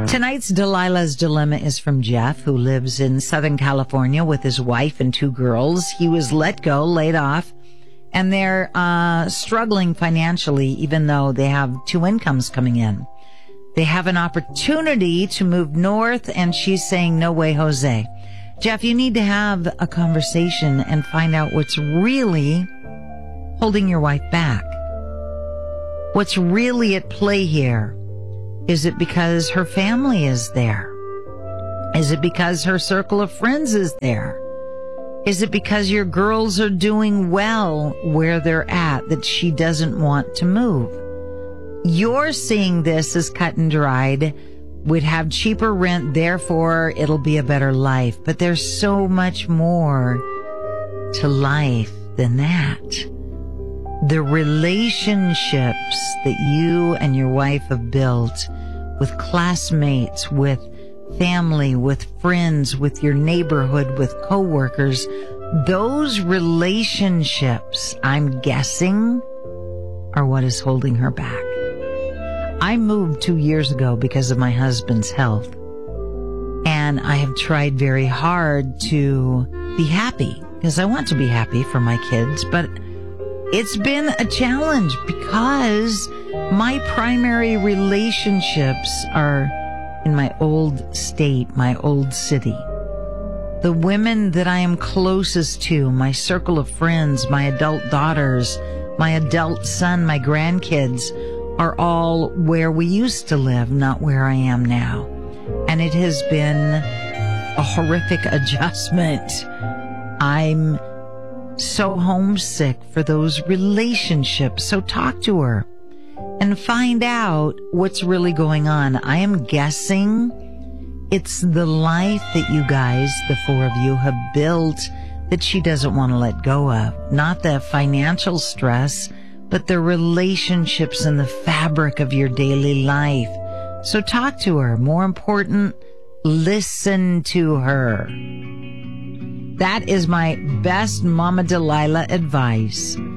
Tonight's Delilah's Dilemma is from Jeff, who lives in Southern California with his wife and 2 girls. He was laid off, and they're struggling financially, even though they have 2 incomes coming in. They have an opportunity to move north, and she's saying, no way, Jose. Jeff, you need to have a conversation and find out what's really holding your wife back. What's really at play here? Is it because her family is there? Is it because her circle of friends is there? Is it because your girls are doing well where they're at that she doesn't want to move? You're seeing this as cut and dried, would have cheaper rent, therefore it'll be a better life. But there's so much more to life than that. The relationships that you and your wife have built with classmates, with family, with friends, with your neighborhood, with coworkers, those relationships, I'm guessing, are what is holding her back. I moved 2 years ago because of my husband's health, and I have tried very hard to be happy because I want to be happy for my kids, but it's been a challenge because my primary relationships are in my old state, my old city. The women that I am closest to, my circle of friends, my adult daughters, my adult son, my grandkids, are all where we used to live, not where I am now. And it has been a horrific adjustment. I'm so homesick for those relationships. So talk to her and find out what's really going on. I am guessing it's the life that you guys, the 4 of you, have built that she doesn't want to let go of. Not the financial stress, but the relationships and the fabric of your daily life. So talk to her. More important, listen to her. That is my best Mama Delilah advice.